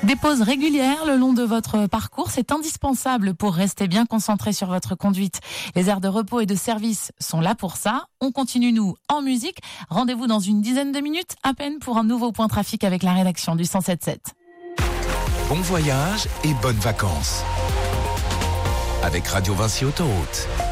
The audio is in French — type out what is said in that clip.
Des pauses régulières le long de votre parcours, c'est indispensable pour rester bien concentré sur votre conduite. Les aires de repos et de service sont là pour ça. On continue, nous, en musique. Rendez-vous dans une dizaine de minutes, à peine, pour un nouveau point trafic avec la rédaction du 107.7. Bon voyage et bonnes vacances avec Radio Vinci Autoroute.